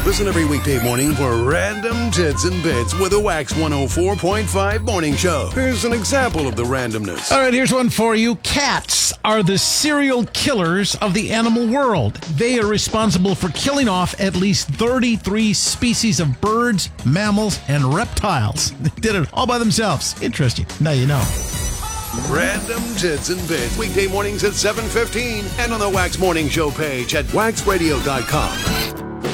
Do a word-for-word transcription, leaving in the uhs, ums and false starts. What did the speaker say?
Listen every weekday morning for Random Tits and Bits with the Wax one oh four point five Morning Show. Here's an example of the randomness. All right, here's one for you. Cats are the serial killers of the animal world. They are responsible for killing off at least thirty-three species of birds, mammals, and reptiles. They did it all by themselves. Interesting. Now you know. Random Tits and Bits, weekday mornings at seven fifteen and on the Wax Morning Show page at wax radio dot com.